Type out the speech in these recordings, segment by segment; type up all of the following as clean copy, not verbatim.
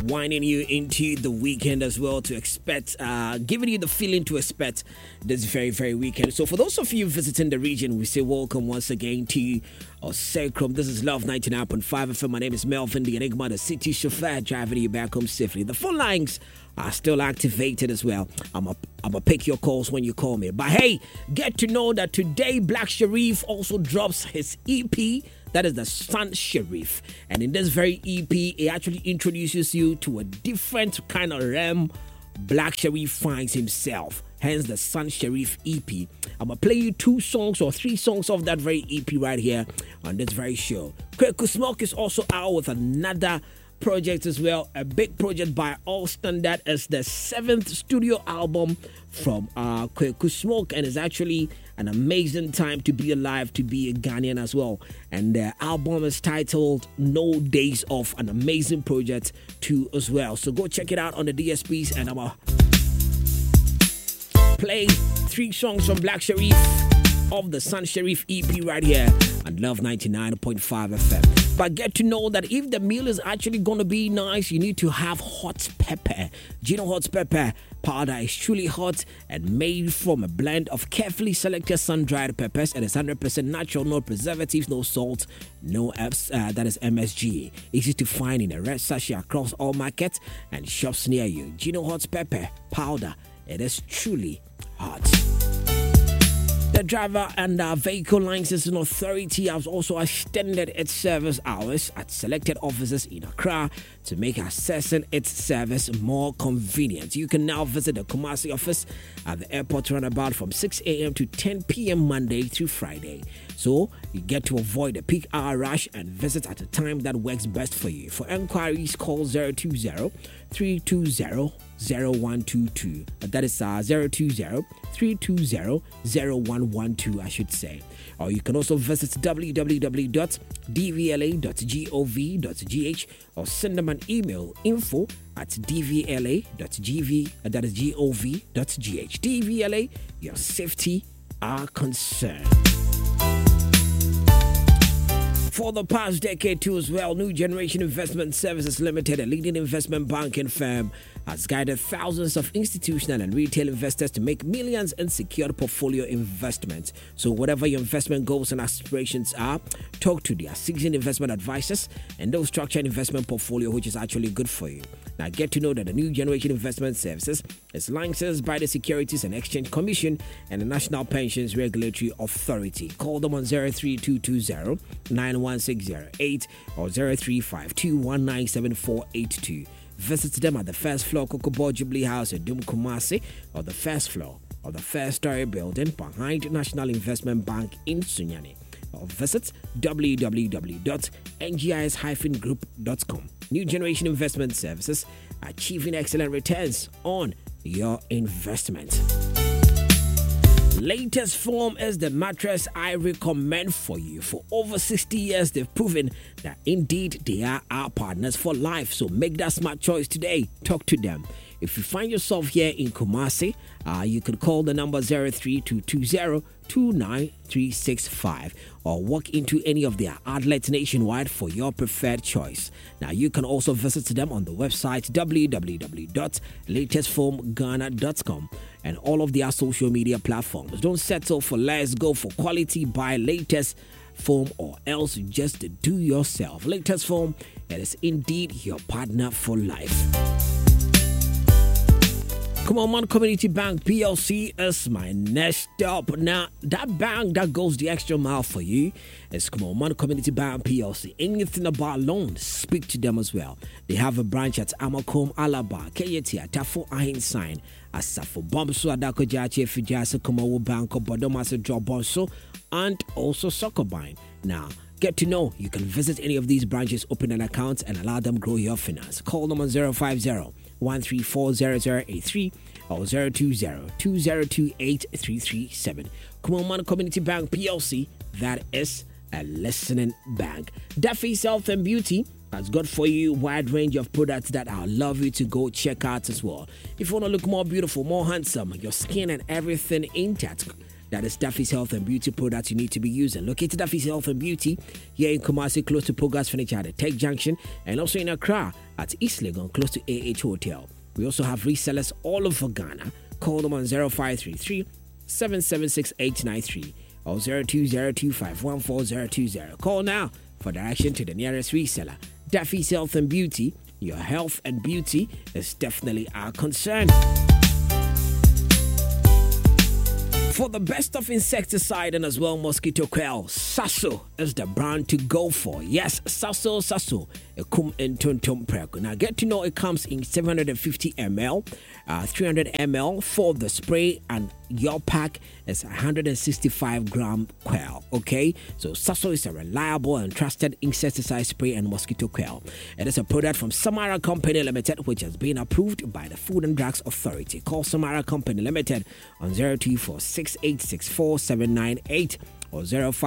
winding you into the weekend as well to expect, giving you the feeling to expect this very, very weekend. So for those of you visiting the region, we say welcome once again to Osecrom. This is Love 99.5 FM. My name is Melvin, the Enigma, the city chauffeur, driving you back home safely. The phone lines are still activated as well. I'm gonna pick your calls when you call me. But hey, get to know that today Black Sherif also drops his EP. That is the Sun Sherif. And in this very EP, it actually introduces you to a different kind of realm Black Sherif finds himself. Hence the Sun Sherif EP. I'm going to play you 2 songs or 3 songs of that very EP right here on this very show. Kweku Smoke is also out with another project as well. A big project by All Standard is the 7th studio album from Kweku Smoke, and it's actually an amazing time to be alive, to be a Ghanaian as well. And the album is titled No Days Off, an amazing project too as well. So go check it out on the DSPs, and I'm going to play 3 songs from Black Sherif of the Sun Sherif EP right here on Love 99.5 FM. But get to know that if the meal is actually going to be nice, you need to have hot pepper. Gino Hot Pepper powder is truly hot and made from a blend of carefully selected sun-dried peppers, and it's 100% natural, no preservatives, no salt, no apps. That is MSG. Easy to find in a red sachet across all markets and shops near you. Gino Hot Pepper powder. It is truly hot. The Driver and Vehicle Licensing Authority has also extended its service hours at selected offices in Accra to make accessing its service more convenient. You can now visit the Kumasi office at the airport runabout from 6 a.m. to 10 p.m. Monday through Friday. So you get to avoid the peak hour rush and visit at a time that works best for you. For enquiries, call 020-320-0122. That is 020-320-0112, I should say. Or you can also visit www.dvla.gov.gh or send them an email, info@dvla.gv, that is gov.gh. DVLA, your safety are concerned. For the past decade too as well, New Generation Investment Services Limited, a leading investment banking firm, has guided thousands of institutional and retail investors to make millions in secured portfolio investments. So whatever your investment goals and aspirations are, talk to their seasoned investment advisors and they'll structure an investment portfolio which is actually good for you. Now get to know that the New Generation Investment Services is licensed by the Securities and Exchange Commission and the National Pensions Regulatory Authority. Call them on 03220-91608 or 035219742. Visit them at the first floor Kokobo Jubilee House at Dum Kumasi or the first floor of the first-story building behind National Investment Bank in Sunyani. Or visit www.ngis-group.com. New Generation Investment Services, achieving excellent returns on your investment. Latest form is the mattress I recommend for you. For over 60 years, they've proven that indeed they are our partners for life. So make that smart choice today. Talk to them. If you find yourself here in Kumasi, you could call the number 03220-29365 or walk into any of their outlets nationwide for your preferred choice. Now, you can also visit them on the website www.latestformghana.com and all of their social media platforms. Don't settle for less, go for quality, buy Latest Form or else just do yourself. Latest Form, it is indeed your partner for life. Come on, Man Community Bank PLC is my next stop. Now, that bank that goes the extra mile for you is Come on, Man Community Bank PLC. Anything about loans, speak to them as well. They have a branch at Amakom, Alaba, Kayeti, Tafo Ahinsign, Asafo Bomso, Adako Jachi, Fijasa, Kumawo Banko, Bodomasa Jobonso, and also Sokobine. Now, get to know, you can visit any of these branches, open an account, and allow them grow your finance. Call them on 050-134-0083 or 020-2028-337. Come on, Man Community Bank PLC, that is a listening bank. Duffy's Health and Beauty has got for you a wide range of products that I'll love you to go check out as well. If you want to look more beautiful, more handsome, your skin and everything intact, that is Duffy's Health and Beauty products you need to be using. Located Duffy's Health and Beauty here in Kumasi, close to Pogas Furniture at the Tech Junction, and also in Accra at East Legon, close to AH Hotel. We also have resellers all over Ghana. Call them on 0533 776 893 or 0202514020. Call now for direction to the nearest reseller. Duffy's Health and Beauty. Your health and beauty is definitely our concern. For the best of insecticide and as well mosquito quail, Sasso is the brand to go for. Yes, Sasso, Ekum and Tontom Preko. Now get to know it comes in 750 ml, 300 ml for the spray, and your pack is 165 gram quail. Okay, so Sasso is a reliable and trusted insecticide spray and mosquito quail. It is a product from Samara Company Limited, which has been approved by the Food and Drugs Authority. Call Samara Company Limited on 0246864798 or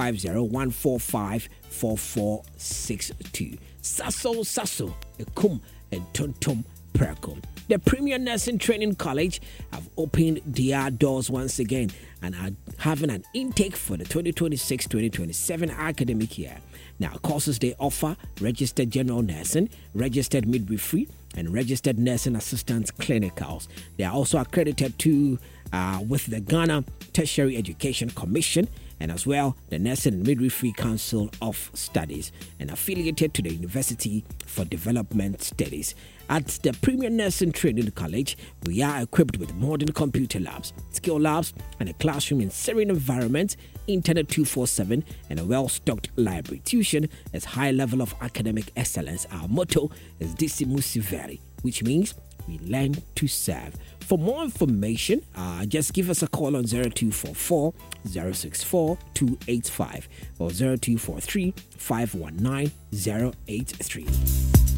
050-145-4462. Sasso, Ekum and Tontom Preko. The Premier Nursing Training College have opened their doors once again and are having an intake for the 2026-2027 academic year. Now, courses they offer: registered general nursing, registered midwifery, and registered nursing assistant clinicals. They are also accredited to with the Ghana Tertiary Education Commission and as well the Nursing and Midwifery Council of Studies, and affiliated to the University for Development Studies. At the Premier Nursing Training College, we are equipped with modern computer labs, skill labs, and a classroom in serene environment, internet 247, and a well-stocked library. Tuition is high level of academic excellence. Our motto is Disimu Veri, which means we learn to serve. For more information, just give us a call on 0244 064 285 or 0243 519 083.